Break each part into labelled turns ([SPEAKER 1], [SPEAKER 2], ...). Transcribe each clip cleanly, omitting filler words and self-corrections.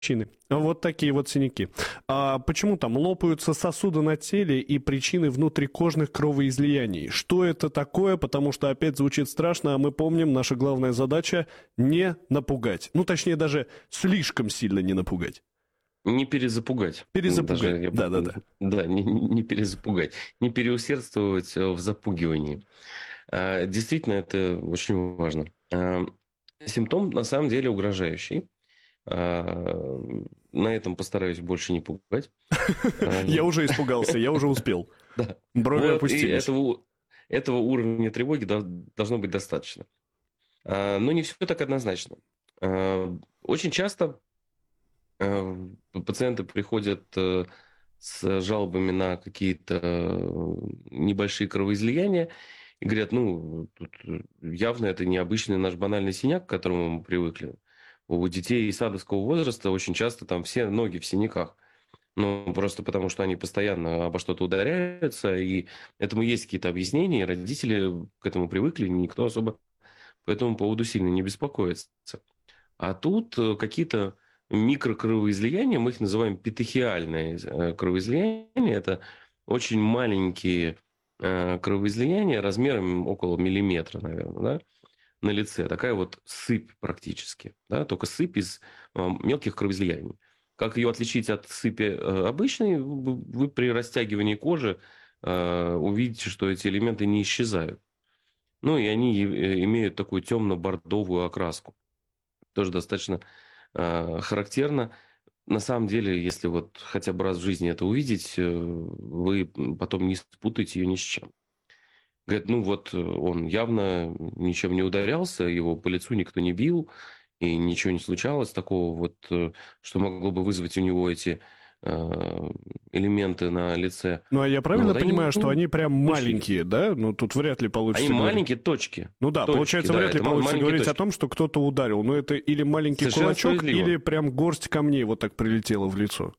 [SPEAKER 1] Причины. Вот такие вот синяки. А почему там лопаются сосуды на теле и причины внутрикожных кровоизлияний? Что это такое? Потому что опять звучит страшно, а мы помним, наша главная задача не напугать. Ну, точнее, даже слишком сильно не напугать.
[SPEAKER 2] Не перезапугать.
[SPEAKER 1] Перезапугать.
[SPEAKER 2] Даже,
[SPEAKER 1] Да-да-да.
[SPEAKER 2] да, не перезапугать. Не переусердствовать в запугивании. Действительно, это очень важно. Симптом на самом деле угрожающий. На этом постараюсь больше не пугать.
[SPEAKER 1] Я уже испугался, я уже успел.
[SPEAKER 2] Да.
[SPEAKER 1] Брови
[SPEAKER 2] Вот, и
[SPEAKER 1] опустились.
[SPEAKER 2] этого уровня тревоги должно быть достаточно. Но не все так однозначно. Очень часто пациенты приходят с жалобами на какие-то небольшие кровоизлияния и говорят, ну, тут явно это необычный наш банальный синяк, к которому мы привыкли. У детей садовского возраста очень часто там все ноги в синяках. Ну, просто потому, что они постоянно обо что-то ударяются, и этому есть какие-то объяснения, и родители к этому привыкли, никто особо по этому поводу сильно не беспокоится. А тут какие-то микрокровоизлияния, мы их называем петехиальные кровоизлияния, это очень маленькие кровоизлияния размером около миллиметра, наверное, да, на лице. Такая вот сыпь практически, да, только сыпь из мелких кровоизлияний. Как ее отличить от сыпи обычной? Вы при растягивании кожи увидите, что эти элементы не исчезают. Ну, и они имеют такую темно-бордовую окраску. Тоже достаточно характерно. На самом деле, если вот хотя бы раз в жизни это увидеть, вы потом не спутаете ее ни с чем. Говорят, ну вот он явно ничем не ударялся, его по лицу никто не бил, и ничего не случалось такого, вот, что могло бы вызвать у него эти элементы на лице.
[SPEAKER 1] Ну, а я
[SPEAKER 2] Ну,
[SPEAKER 1] правильно
[SPEAKER 2] вот они
[SPEAKER 1] понимаю, что они прям
[SPEAKER 2] случились.
[SPEAKER 1] маленькие, да? Ну, тут вряд ли
[SPEAKER 2] Они
[SPEAKER 1] получится говорить.
[SPEAKER 2] маленькие точки.
[SPEAKER 1] Ну да,
[SPEAKER 2] Точки,
[SPEAKER 1] получается,
[SPEAKER 2] да,
[SPEAKER 1] вряд ли
[SPEAKER 2] это
[SPEAKER 1] получится
[SPEAKER 2] маленькие
[SPEAKER 1] говорить о
[SPEAKER 2] точки.
[SPEAKER 1] том, что кто-то ударил. Но это или маленький
[SPEAKER 2] Совершенно
[SPEAKER 1] кулачок,
[SPEAKER 2] справедливо.
[SPEAKER 1] или прям горсть камней вот так прилетела в лицо.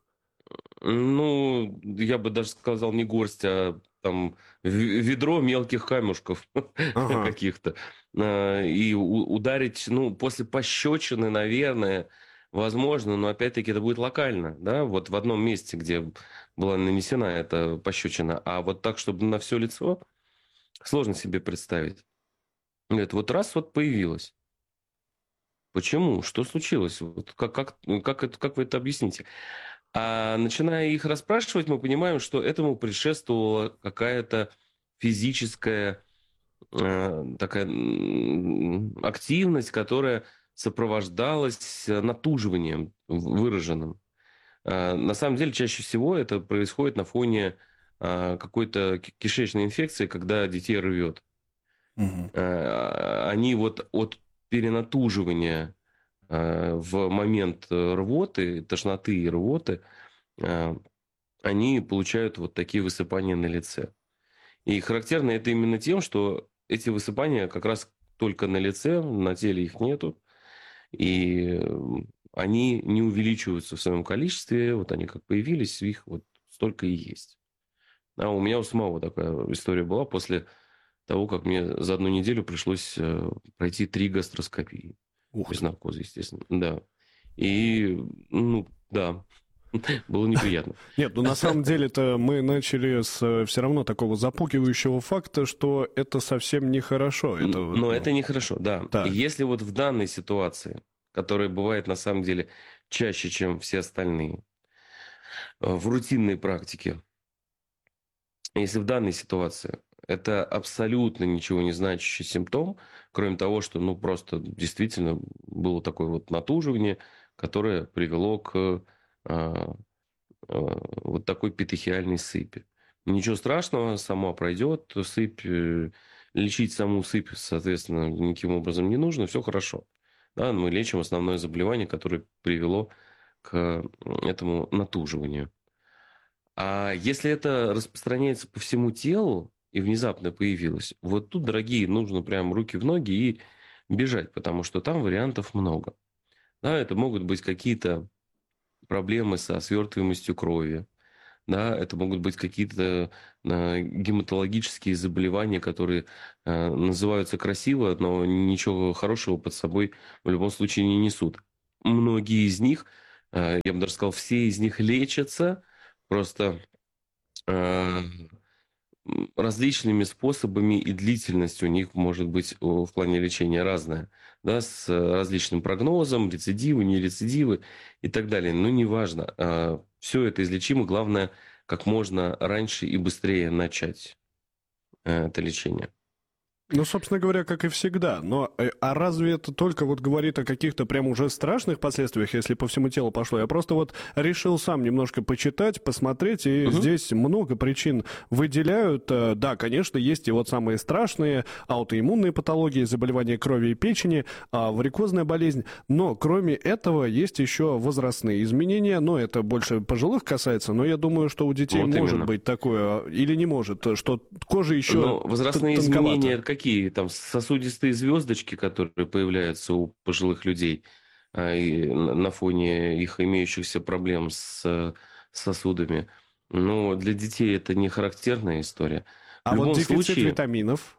[SPEAKER 2] Ну, я бы даже сказал не горсть, а там ведро мелких камушков
[SPEAKER 1] Ага.
[SPEAKER 2] каких-то. И ударить, ну, после пощечины, наверное, возможно, но опять-таки это будет локально, да, вот в одном месте, где была нанесена эта пощечина, а вот так, чтобы на все лицо, сложно себе представить. Это вот раз вот появилось. Почему? Что случилось? Вот как вы это объясните? А начиная их расспрашивать, мы понимаем, что этому предшествовала какая-то физическая такая активность, которая сопровождалась натуживанием выраженным. На самом деле, чаще всего это происходит на фоне какой-то кишечной инфекции, когда детей рвет.
[SPEAKER 1] Мгм.
[SPEAKER 2] Они вот от перенатуживания в момент рвоты, тошноты и рвоты, э, они получают вот такие высыпания на лице. И характерно это именно тем, что эти высыпания как раз только на лице, на теле их нету, и они не увеличиваются в своем количестве, вот они как появились, их вот столько и есть. А у меня у самого такая история была после того, как мне за одну неделю пришлось пройти 3 гастроскопии.
[SPEAKER 1] Ух
[SPEAKER 2] Без
[SPEAKER 1] ты.
[SPEAKER 2] наркоза, естественно. Да. И, ну, да, было неприятно.
[SPEAKER 1] Нет, ну на самом деле-то мы начали с все равно такого запугивающего факта, что это совсем нехорошо. Это вот,
[SPEAKER 2] Но
[SPEAKER 1] ну,
[SPEAKER 2] это нехорошо, да. И
[SPEAKER 1] так.
[SPEAKER 2] если вот в данной ситуации, которая бывает на самом деле чаще, чем все остальные, в рутинной практике, если в данной ситуации это абсолютно ничего не значащий симптом, кроме того, что, ну, просто действительно было такое вот натуживание, которое привело к вот такой петехиальной сыпи. Ничего страшного, сама пройдет сыпь. Лечить саму сыпь, соответственно, никаким образом не нужно, все хорошо. Да, мы лечим основное заболевание, которое привело к этому натуживанию. А если это распространяется по всему телу и внезапно появилось, вот тут, дорогие, нужно прям руки в ноги и бежать, потому что там вариантов много. Да, это могут быть какие-то проблемы со свертываемостью крови. Да, это могут быть какие-то гематологические заболевания, которые называются красиво, но ничего хорошего под собой в любом случае не несут. Многие из них Я бы даже сказал, все из них лечатся, просто э, различными способами, и длительность у них может быть в плане лечения разная, да, с различным прогнозом, рецидивы, не рецидивы и так далее. Но неважно, все это излечимо, главное, как можно раньше и быстрее начать это лечение.
[SPEAKER 1] Ну, собственно говоря, как и всегда. Но а разве это только вот говорит о каких-то прям уже страшных последствиях, если по всему телу пошло? Я просто вот решил сам немножко почитать, посмотреть, и
[SPEAKER 2] Мгм.
[SPEAKER 1] здесь много причин выделяют. Да, конечно, есть и вот самые страшные аутоиммунные патологии, заболевания крови и печени, варикозная болезнь. Но кроме этого есть еще возрастные изменения. Но это больше пожилых касается. Но я думаю, что у детей
[SPEAKER 2] Вот
[SPEAKER 1] может
[SPEAKER 2] именно.
[SPEAKER 1] быть такое или не может, что кожа еще
[SPEAKER 2] Но возрастные
[SPEAKER 1] тонковата.
[SPEAKER 2] изменения какие? Там сосудистые звездочки, которые появляются у пожилых людей и на фоне их имеющихся проблем с сосудами. Но для детей это не характерная история. В
[SPEAKER 1] А вот
[SPEAKER 2] любом
[SPEAKER 1] дефицит
[SPEAKER 2] случае,
[SPEAKER 1] витаминов.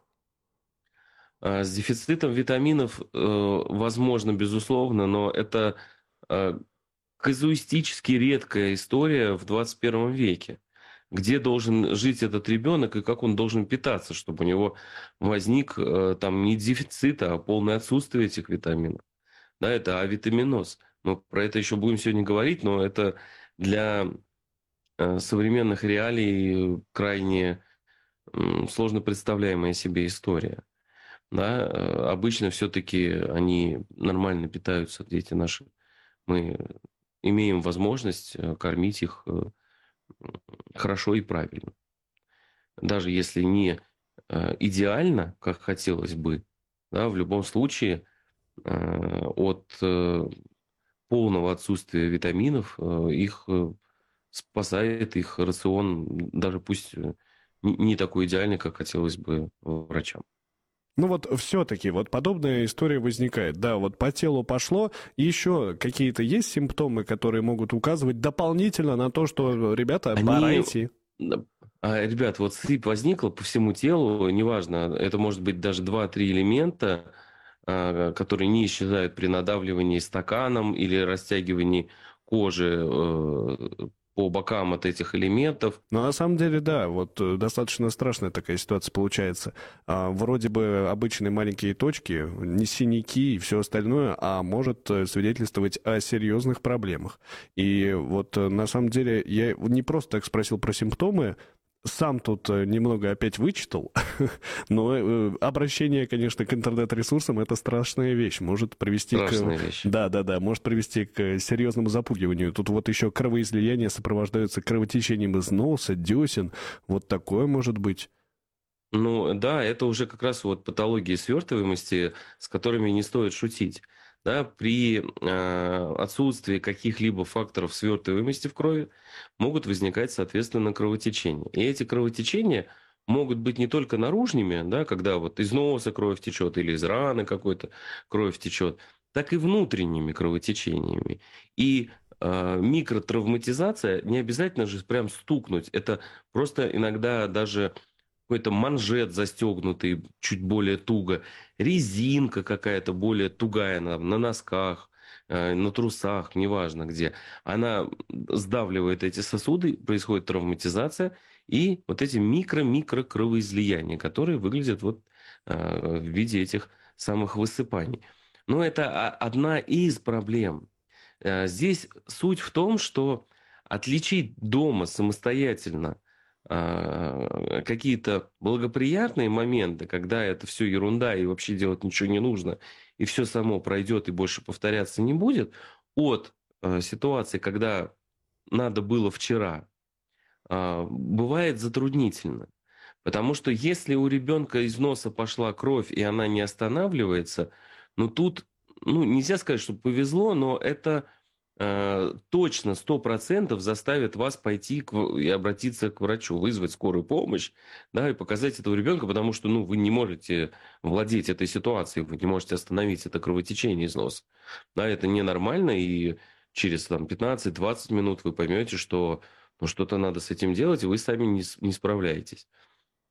[SPEAKER 2] с дефицитом витаминов возможно, безусловно, но это э, казуистически редкая история в 21 веке. Где должен жить этот ребенок и как он должен питаться, чтобы у него возник там не дефицит, а полное отсутствие этих витаминов. Да, это авитаминоз. Мы про это еще будем сегодня говорить, но это для современных реалий крайне сложно представляемая себе история. Да, обычно все-таки они нормально питаются, дети наши. Мы имеем возможность кормить их хорошо и правильно. Даже если не идеально, как хотелось бы, да, в любом случае от полного отсутствия витаминов их спасает их рацион, даже пусть не такой идеальный, как хотелось бы врачам.
[SPEAKER 1] Ну вот все-таки вот подобная история возникает. Да, вот по телу пошло. Еще какие-то есть симптомы, которые могут указывать дополнительно на то, что, ребята, пора
[SPEAKER 2] Они,
[SPEAKER 1] идти.
[SPEAKER 2] ребят, вот сыпь возникла по всему телу, неважно, это может быть даже два-три элемента, которые не исчезают при надавливании стаканом или растягивании кожи по бокам от этих элементов.
[SPEAKER 1] Но на самом деле, да, вот достаточно страшная такая ситуация получается. Вроде бы обычные маленькие точки, не синяки и все остальное, а может свидетельствовать о серьезных проблемах. И вот на самом деле я не просто так спросил про симптомы, сам тут немного опять вычитал, но обращение, конечно, к интернет-ресурсам — это страшная вещь, может привести к...
[SPEAKER 2] Страшная вещь.
[SPEAKER 1] Да, может привести к серьезному запугиванию. Тут вот еще кровоизлияния сопровождаются кровотечением из носа, десен, вот такое может быть.
[SPEAKER 2] Ну да, это уже как раз вот патологии свертываемости, с которыми не стоит шутить. Да, при отсутствии каких-либо факторов свертываемости в крови могут возникать, соответственно, кровотечения. И эти кровотечения могут быть не только наружными, да, когда вот из носа кровь течет или из раны какой-то кровь течет, так и внутренними кровотечениями. И микротравматизация не обязательно же прям стукнуть. Это просто иногда даже какой-то манжет застегнутый чуть более туго, резинка какая-то более тугая на носках, на трусах, неважно где. Она сдавливает эти сосуды, происходит травматизация, и вот эти микро-микро кровоизлияния, которые выглядят вот в виде этих самых высыпаний. Но это одна из проблем. Здесь суть в том, что отличить дома самостоятельно какие-то благоприятные моменты, когда это все ерунда и вообще делать ничего не нужно, и все само пройдет и больше повторяться не будет, от ситуации, когда надо было вчера, бывает затруднительно. Потому что если у ребенка из носа пошла кровь, и она не останавливается, ну тут, ну, нельзя сказать, что повезло, но это точно 100% заставит вас пойти и обратиться к врачу, вызвать скорую помощь, да, и показать этого ребенка, потому что, ну, вы не можете владеть этой ситуацией, вы не можете остановить это кровотечение из носа. Да, это ненормально, и через там 15-20 минут вы поймете, что ну, что-то надо с этим делать, и вы сами не справляетесь.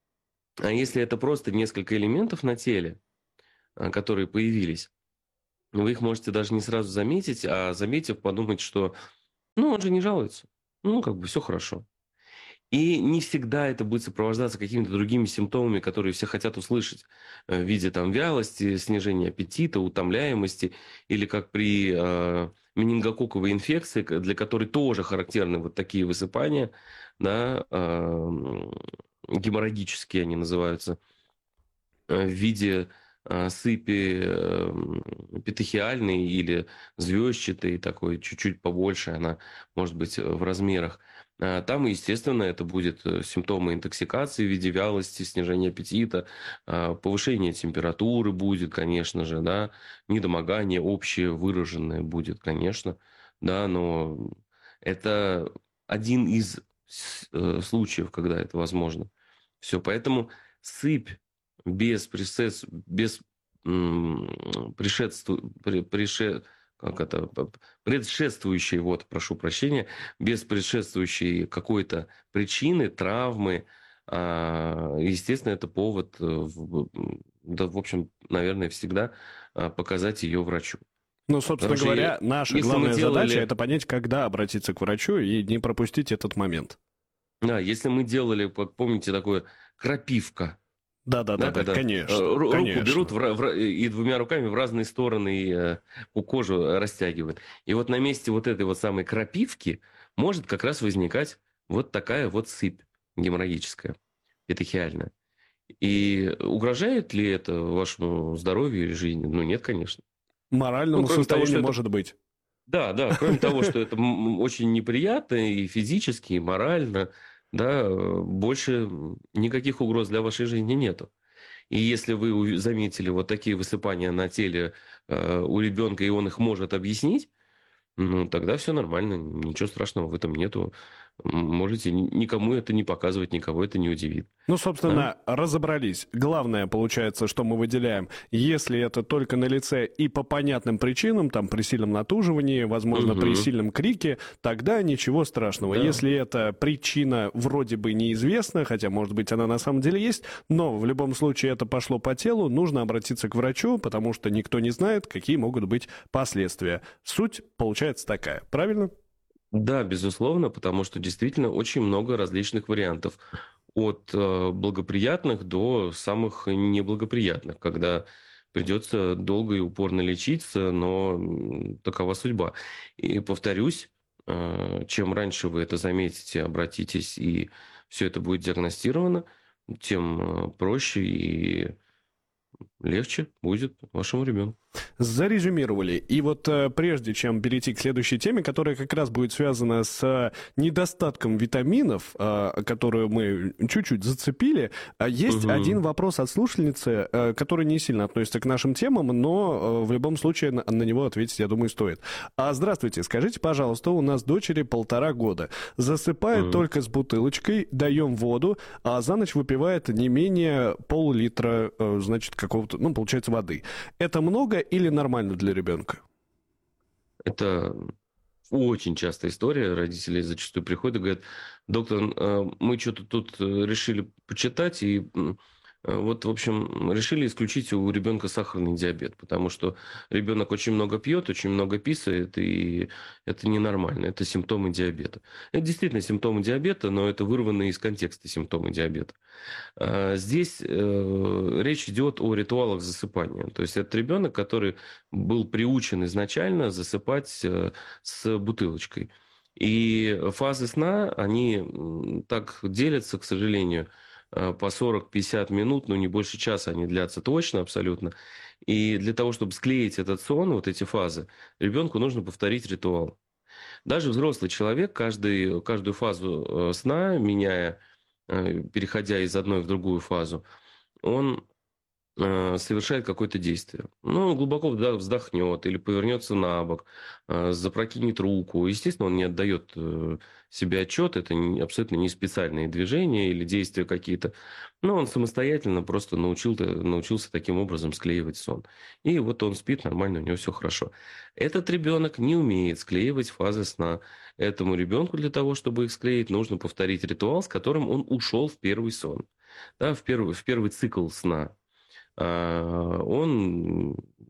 [SPEAKER 2] А если это просто несколько элементов на теле, которые появились, вы их можете даже не сразу заметить, а заметив, подумать, что, ну, он же не жалуется, ну, как бы все хорошо. И не всегда это будет сопровождаться какими-то другими симптомами, которые все хотят услышать, в виде там вялости, снижения аппетита, утомляемости, или как при менингококковой инфекции, для которой тоже характерны вот такие высыпания, да, геморрагические они называются, в виде сыпи петехиальной или звездчатой, такой чуть-чуть побольше она может быть в размерах. Там, естественно, это будет симптомы интоксикации в виде вялости, снижения аппетита, повышение температуры будет, конечно же, да, недомогание общее выраженное будет, конечно, да, но это один из случаев, когда это возможно. Все, поэтому сыпь без предшеству пре преше как это, предшествующей, вот, прошу прощения, без предшествующей какой-то причины, травмы, естественно, это повод, да, в общем, наверное, всегда, показать ее врачу.
[SPEAKER 1] Ну,
[SPEAKER 2] Потому
[SPEAKER 1] собственно
[SPEAKER 2] что
[SPEAKER 1] говоря, наша
[SPEAKER 2] если мы
[SPEAKER 1] главная задача —
[SPEAKER 2] делали
[SPEAKER 1] это понять, когда обратиться к врачу и не пропустить этот момент.
[SPEAKER 2] да, если мы делали, как помните, такое крапивка. Да,
[SPEAKER 1] Да-да-да-да,
[SPEAKER 2] когда
[SPEAKER 1] конечно,
[SPEAKER 2] руку берут
[SPEAKER 1] конечно.
[SPEAKER 2] и двумя руками в разные стороны кожу растягивают. И вот на месте вот этой вот самой крапивки может как раз возникать вот такая вот сыпь геморрагическая, петехиальная. И угрожает ли это вашему здоровью или жизни? Ну, нет, конечно. Ну,
[SPEAKER 1] Моральному
[SPEAKER 2] кроме того, что
[SPEAKER 1] состоянию
[SPEAKER 2] это...
[SPEAKER 1] может быть.
[SPEAKER 2] Да, да, кроме того, что это очень неприятно и физически, и морально, да, больше никаких угроз для вашей жизни нету. И если вы заметили вот такие высыпания на теле у ребенка, и он их может объяснить, ну, тогда все нормально, ничего страшного в этом нету. Можете никому это не показывать, никого это не удивит.
[SPEAKER 1] Ну,
[SPEAKER 2] Да?
[SPEAKER 1] собственно, разобрались. Главное, получается, что мы выделяем, если это только на лице и по понятным причинам, там, при сильном натуживании, возможно, при
[SPEAKER 2] Мгм.
[SPEAKER 1] сильном крике, тогда ничего страшного.
[SPEAKER 2] Да.
[SPEAKER 1] Если эта причина вроде бы неизвестна, хотя, может быть, она на самом деле есть, но в любом случае это пошло по телу, нужно обратиться к врачу, потому что никто не знает, какие могут быть последствия. Суть получается такая, правильно?
[SPEAKER 2] Да, безусловно, потому что действительно очень много различных вариантов. От благоприятных до самых неблагоприятных, когда придется долго и упорно лечиться, но такова судьба. И повторюсь, чем раньше вы это заметите, обратитесь, и все это будет диагностировано, тем проще и легче будет вашему ребенку.
[SPEAKER 1] Зарезюмировали. И вот прежде чем перейти к следующей теме, которая как раз будет связана с недостатком витаминов, которую мы чуть-чуть зацепили, есть один
[SPEAKER 2] Мгм.
[SPEAKER 1] вопрос от слушательницы, который не сильно относится к нашим темам, но в любом случае на него ответить, я думаю, стоит. Здравствуйте, скажите, пожалуйста, у нас дочери 1,5 года. Засыпает
[SPEAKER 2] Мгм.
[SPEAKER 1] только с бутылочкой, даем воду, а за ночь выпивает не менее пол-литра, значит, какого-то, ну, получается, воды. Это много или нормально для ребенка?
[SPEAKER 2] Это очень частая история. Родители зачастую приходят и говорят: доктор, мы что-то тут решили почитать, и вот, в общем, решили исключить у ребенка сахарный диабет, потому что ребенок очень много пьет, очень много писает, и это ненормально, это симптомы диабета. Это действительно симптомы диабета, но это вырванные из контекста симптомы диабета. Здесь речь идет о ритуалах засыпания. То есть это ребенок, который был приучен изначально засыпать с бутылочкой. И фазы сна, они так делятся, к сожалению, по 40-50 минут, ну не больше часа они длятся точно, абсолютно. И для того, чтобы склеить этот сон, вот эти фазы, ребенку нужно повторить ритуал. Даже взрослый человек каждую фазу сна, меняя, переходя из одной в другую фазу, он совершает какое-то действие. Ну, он глубоко вздохнет или повернется на бок, запрокинет руку. Естественно, он не отдает себе отчет, это абсолютно не специальные движения или действия какие-то. Но он самостоятельно просто научился таким образом склеивать сон. И вот он спит нормально, у него все хорошо. Этот ребенок не умеет склеивать фазы сна. Этому ребенку для того, чтобы их склеить, нужно повторить ритуал, с которым он ушел в первый сон. Да, в первый цикл сна. Он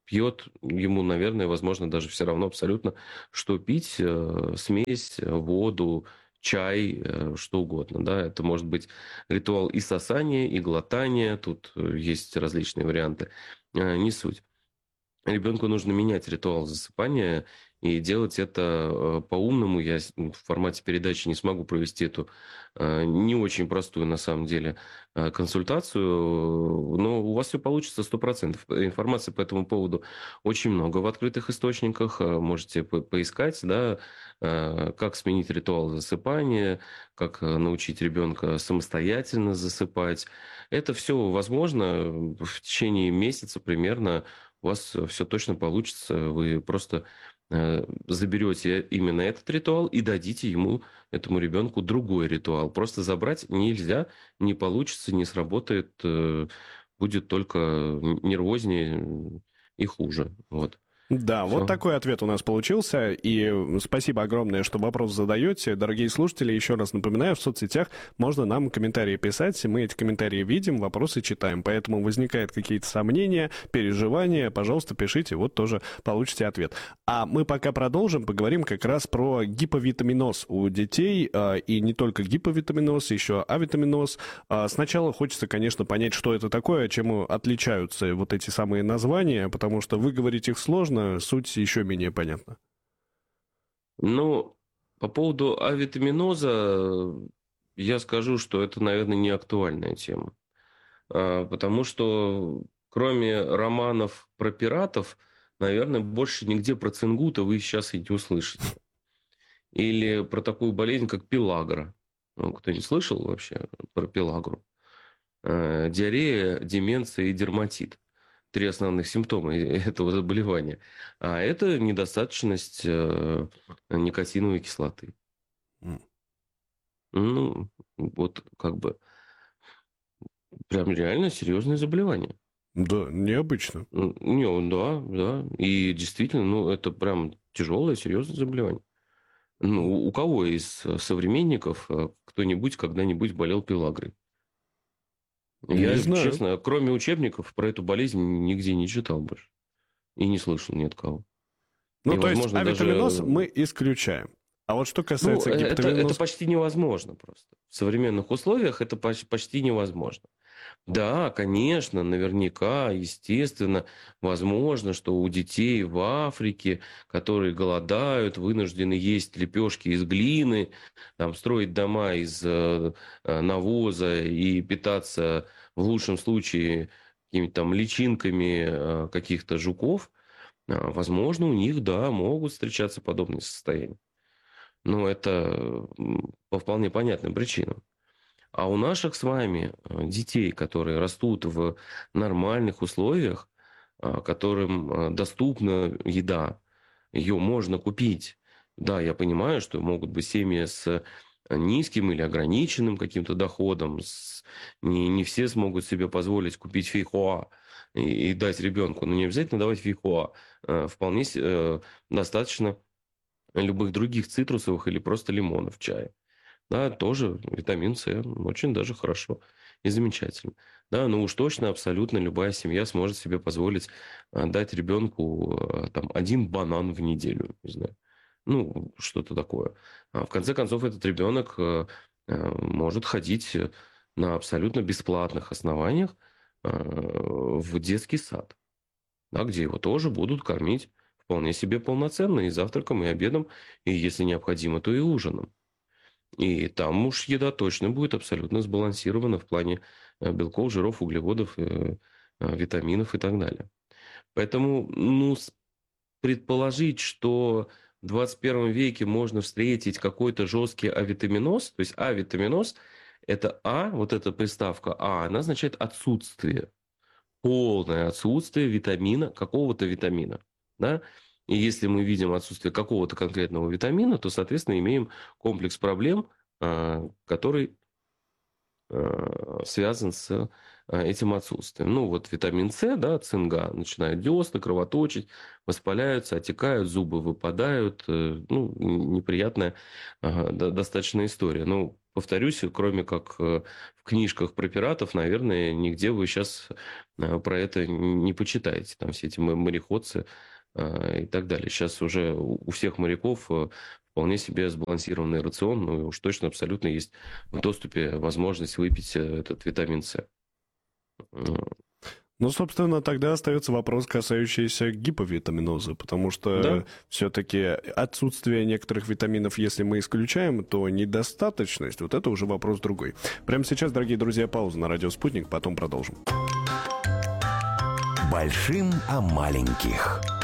[SPEAKER 2] пьет, ему, наверное, возможно, даже все равно абсолютно, что пить, смесь, воду, чай, что угодно, да. Это может быть ритуал и сосания, и глотания, тут есть различные варианты, не суть. Ребенку нужно менять ритуал засыпания и делать это по-умному. Я в формате передачи не смогу провести эту не очень простую, на самом деле, консультацию, но у вас все получится 100%. Информации по этому поводу очень много в открытых источниках. Можете поискать, да, как сменить ритуал засыпания, как научить ребенка самостоятельно засыпать. Это все возможно в течение месяца примерно. У вас все точно получится. Вы просто заберете именно этот ритуал и дадите ему, этому ребенку, другой ритуал. Просто забрать нельзя, не получится, не сработает, будет только нервознее и хуже. Вот.
[SPEAKER 1] Да, вот
[SPEAKER 2] Все.
[SPEAKER 1] такой ответ у нас получился, и спасибо огромное, что вопрос задаете. Дорогие слушатели, еще раз напоминаю, в соцсетях можно нам комментарии писать, мы эти комментарии видим, вопросы читаем, поэтому возникают какие-то сомнения, переживания, пожалуйста, пишите, вот тоже получите ответ. А мы пока продолжим, поговорим как раз про гиповитаминоз у детей, и не только гиповитаминоз, еще авитаминоз. Сначала хочется, конечно, понять, что это такое, чем отличаются вот эти самые названия, потому что выговорить их сложно, суть еще менее понятна.
[SPEAKER 2] Ну, по поводу авитаминоза я скажу, что это, наверное, не актуальная тема. Потому что кроме романов про пиратов, наверное, больше нигде про цингута вы сейчас и не услышите. Или про такую болезнь, как пелагра. Ну, кто-нибудь слышал вообще про пелагру? Диарея, деменция и дерматит. Три основных симптома этого заболевания. А это недостаточность никотиновой кислоты.
[SPEAKER 1] М.
[SPEAKER 2] Ну, вот как бы прям реально серьезное заболевание.
[SPEAKER 1] Да, необычно.
[SPEAKER 2] Не, да, да. И действительно, ну, это прям тяжелое, серьезное заболевание. Ну, у кого из современников кто-нибудь когда-нибудь болел пелагрой?
[SPEAKER 1] Не
[SPEAKER 2] Я,
[SPEAKER 1] знаю.
[SPEAKER 2] честно, кроме учебников, про эту болезнь нигде не читал больше. И не слышал ни от кого.
[SPEAKER 1] Ну,
[SPEAKER 2] И,
[SPEAKER 1] то есть
[SPEAKER 2] возможно,
[SPEAKER 1] авитаминоз
[SPEAKER 2] даже...
[SPEAKER 1] мы исключаем. А вот что
[SPEAKER 2] Ну,
[SPEAKER 1] касается
[SPEAKER 2] это
[SPEAKER 1] гипотаминоз...
[SPEAKER 2] почти невозможно просто. В современных условиях это почти невозможно. Да, конечно, наверняка, естественно, возможно, что у детей в Африке, которые голодают, вынуждены есть лепешки из глины, там, строить дома из навоза и питаться в лучшем случае какими-то там личинками каких-то жуков, возможно, у них, да, могут встречаться подобные состояния. Но это по вполне понятным причинам. А у наших с вами детей, которые растут в нормальных условиях, которым доступна еда, ее можно купить. Да, я понимаю, что могут быть семьи с низким или ограниченным каким-то доходом. Не все смогут себе позволить купить фейхоа и дать ребенку. Но не обязательно давать фейхоа. Вполне достаточно любых других цитрусовых или просто лимонов в чае. Да, тоже витамин С, очень даже хорошо и замечательно. Да, но уж точно абсолютно любая семья сможет себе позволить дать ребенку там один банан в неделю, не знаю. Ну, что-то такое. В конце концов, этот ребенок может ходить на абсолютно бесплатных основаниях в детский сад, да, где его тоже будут кормить вполне себе полноценно и завтраком, и обедом, и, если необходимо, то и ужином. И там уж еда точно будет абсолютно сбалансирована в плане белков, жиров, углеводов, витаминов и так далее. Поэтому, ну, предположить, что в 21 веке можно встретить какой-то жесткий авитаминоз, то есть авитаминоз, это вот эта приставка она означает отсутствие, полное отсутствие витамина, какого-то витамина, да. И если мы видим отсутствие какого-то конкретного витамина, то, соответственно, имеем комплекс проблем, который связан с этим отсутствием. Ну, вот витамин С, да, цинга, начинают десны кровоточить, воспаляются, отекают, зубы выпадают. Ну, неприятная достаточно история. Ну, повторюсь, кроме как в книжках про пиратов, наверное, нигде вы сейчас про это не почитаете. Там все эти мореходцы и так далее. Сейчас уже у всех моряков вполне себе сбалансированный рацион, ну и уж точно абсолютно есть в доступе возможность выпить этот витамин С.
[SPEAKER 1] Ну, собственно, тогда остается вопрос, касающийся гиповитаминоза, потому что
[SPEAKER 2] Да.
[SPEAKER 1] все-таки отсутствие некоторых витаминов, если мы исключаем, то недостаточность, вот это уже вопрос другой. Прямо сейчас, дорогие друзья, пауза на радио «Спутник», потом продолжим.
[SPEAKER 3] Большим о маленьких.